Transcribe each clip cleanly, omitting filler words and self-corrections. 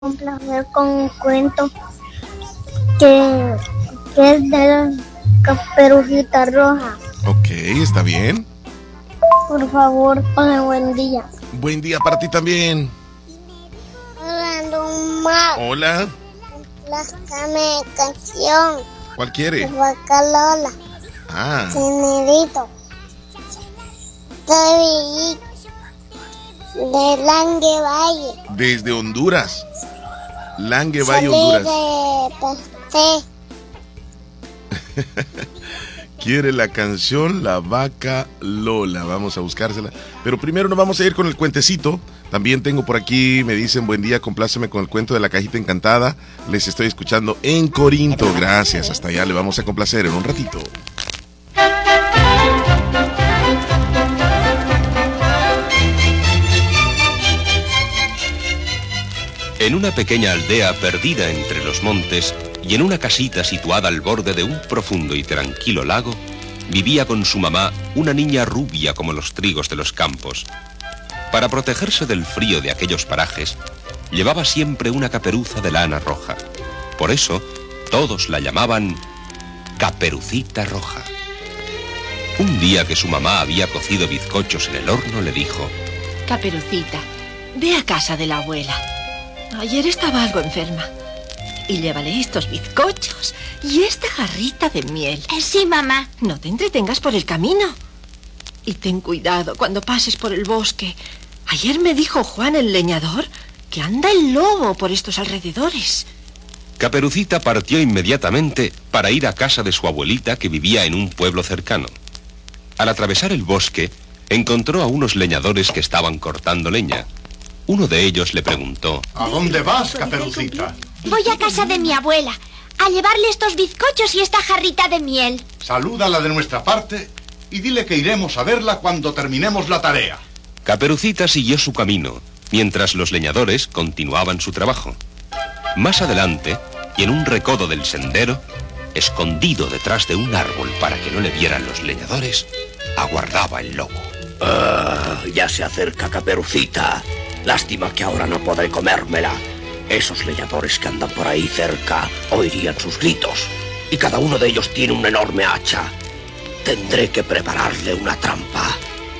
complacer con un cuento que, que es de la Caperucita Roja. Ok, está bien. Por favor, hola, buen día. Buen día para ti también. Hola, Don Mar. Hola. Pláscame canción. ¿Cuál quiere? De Vaca Lola. Ah. Generito. Soy de Langue Valle. Desde Honduras. Langue Valle, Salí Honduras. de Quiere la canción La Vaca Lola. Vamos a buscársela. Pero primero nos vamos a ir con el cuentecito. También tengo por aquí, me dicen buen día, compláceme con el cuento de la cajita encantada. Les estoy escuchando en Corinto. Gracias, hasta allá le vamos a complacer en un ratito. En una pequeña aldea perdida entre los montes y en una casita situada al borde de un profundo y tranquilo lago, vivía con su mamá una niña rubia como los trigos de los campos. Para protegerse del frío de aquellos parajes, llevaba siempre una caperuza de lana roja. Por eso, todos la llamaban Caperucita Roja. Un día que su mamá había cocido bizcochos en el horno, le dijo: Caperucita, ve a casa de la abuela. Ayer estaba algo enferma. Y llévale estos bizcochos y esta jarrita de miel. Sí, mamá. No te entretengas por el camino. Y ten cuidado cuando pases por el bosque. Ayer me dijo Juan el leñador que anda el lobo por estos alrededores. Caperucita partió inmediatamente para ir a casa de su abuelita, que vivía en un pueblo cercano. Al atravesar el bosque, encontró a unos leñadores que estaban cortando leña. Uno de ellos le preguntó: ¿A dónde vas, Caperucita? Voy a casa de mi abuela a llevarle estos bizcochos y esta jarrita de miel. Salúdala de nuestra parte y dile que iremos a verla cuando terminemos la tarea. Caperucita siguió su camino, mientras los leñadores continuaban su trabajo. Más adelante, y en un recodo del sendero, escondido detrás de un árbol para que no le vieran los leñadores, aguardaba el lobo. Ya se acerca Caperucita. Lástima que ahora no podré comérmela. Esos leñadores que andan por ahí cerca oirían sus gritos. Y cada uno de ellos tiene una enorme hacha. Tendré que prepararle una trampa.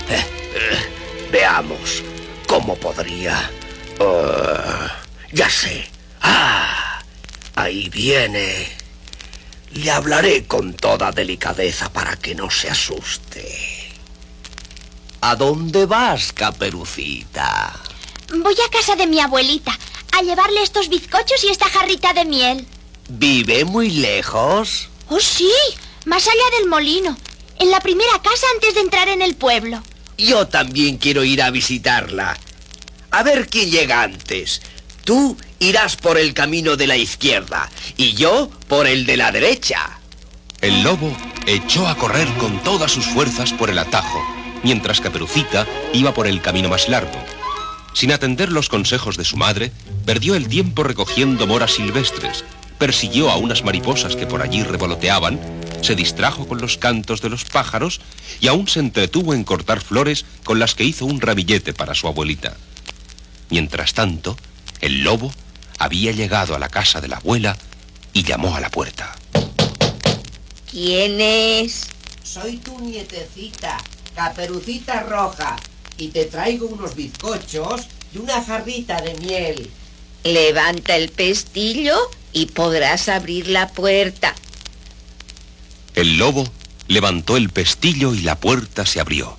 Veamos cómo podría. Ya sé. Ahí viene. Le hablaré con toda delicadeza para que no se asuste. ¿A dónde vas, Caperucita? Voy a casa de mi abuelita a llevarle estos bizcochos y esta jarrita de miel. ¿Vive muy lejos? Oh, sí, más allá del molino, en la primera casa antes de entrar en el pueblo. Yo también quiero ir a visitarla. A ver quién llega antes. Tú irás por el camino de la izquierda y yo por el de la derecha. El lobo echó a correr con todas sus fuerzas por el atajo, mientras Caperucita iba por el camino más largo. Sin atender los consejos de su madre, perdió el tiempo recogiendo moras silvestres, persiguió a unas mariposas que por allí revoloteaban, se distrajo con los cantos de los pájaros y aún se entretuvo en cortar flores con las que hizo un ramillete para su abuelita. Mientras tanto, el lobo había llegado a la casa de la abuela y llamó a la puerta. ¿Quién es? Soy tu nietecita, Caperucita Roja, y te traigo unos bizcochos y una jarrita de miel. Levanta el pestillo y podrás abrir la puerta. El lobo levantó el pestillo y la puerta se abrió.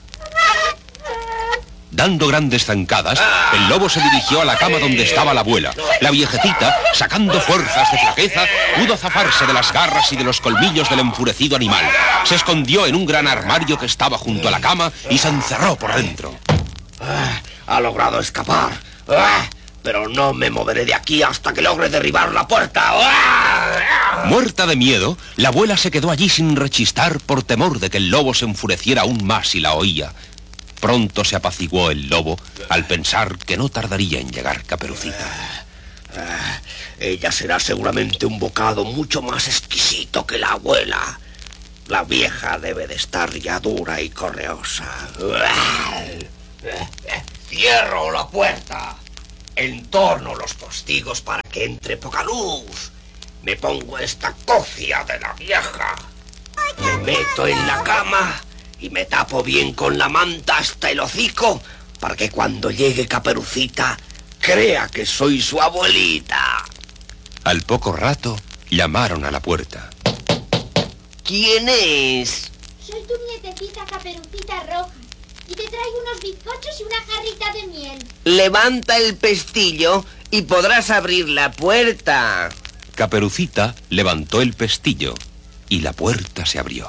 Dando grandes zancadas, el lobo se dirigió a la cama donde estaba la abuela. La viejecita, sacando fuerzas de flaqueza, pudo zafarse de las garras y de los colmillos del enfurecido animal. Se escondió en un gran armario que estaba junto a la cama y se encerró por dentro. Ha logrado escapar. Pero no me moveré de aquí hasta que logre derribar la puerta. Muerta de miedo, la abuela se quedó allí sin rechistar por temor de que el lobo se enfureciera aún más si la oía. Pronto se apaciguó el lobo al pensar que no tardaría en llegar Caperucita. Ella será seguramente un bocado mucho más exquisito que la abuela. La vieja debe de estar ya dura y correosa. ¡Cierro la puerta! Entorno los postigos para que entre poca luz. Me pongo esta cofia de la vieja. Me meto en la cama y me tapo bien con la manta hasta el hocico para que cuando llegue Caperucita crea que soy su abuelita. Al poco rato llamaron a la puerta. ¿Quién es? Soy tu nietecita Caperucita Roja y te traigo unos bizcochos y una jarrita de miel. Levanta el pestillo y podrás abrir la puerta. Caperucita levantó el pestillo y la puerta se abrió.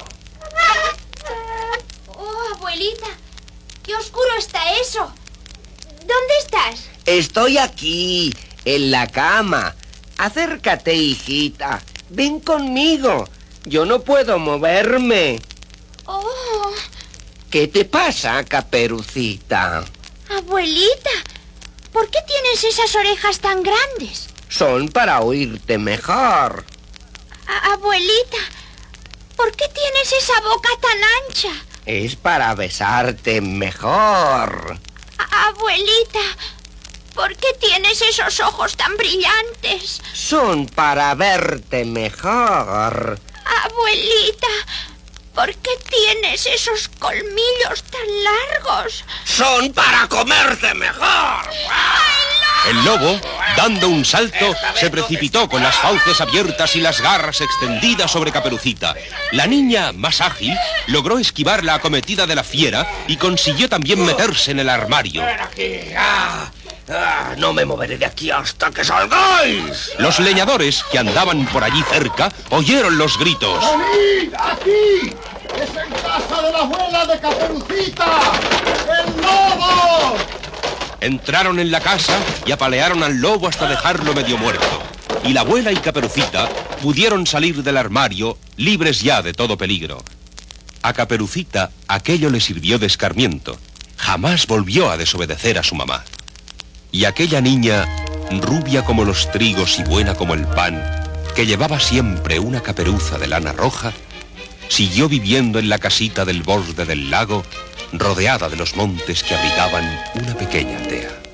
Oh, abuelita, qué oscuro está eso. ¿Dónde estás? Estoy aquí, en la cama. Acércate, hijita. Ven conmigo. Yo no puedo moverme. Oh, ¿Qué te pasa, Caperucita? abuelita, ¿por qué tienes esas orejas tan grandes? Son para oírte mejor. Abuelita, ¿por qué tienes esa boca tan ancha? Es para besarte mejor. Abuelita, ¿por qué tienes esos ojos tan brillantes? Son para verte mejor. Abuelita, ¿por qué tienes esos colmillos tan largos? ¡Son para comerte mejor! El lobo, dando un salto, se precipitó con las fauces abiertas y las garras extendidas sobre Caperucita. La niña, más ágil, logró esquivar la acometida de la fiera y consiguió también meterse en el armario. ¡Ven aquí! No me moveré de aquí hasta que salgáis. Los leñadores que andaban por allí cerca oyeron los gritos. ¡Venid aquí! ¡Es en casa de la abuela de Caperucita! ¡El lobo! Entraron en la casa y apalearon al lobo hasta dejarlo medio muerto. Y la abuela y Caperucita pudieron salir del armario libres ya de todo peligro. A Caperucita aquello le sirvió de escarmiento. Jamás volvió a desobedecer a su mamá. Y aquella niña, rubia como los trigos y buena como el pan, que llevaba siempre una caperuza de lana roja, siguió viviendo en la casita del borde del lago, rodeada de los montes que abrigaban una pequeña aldea.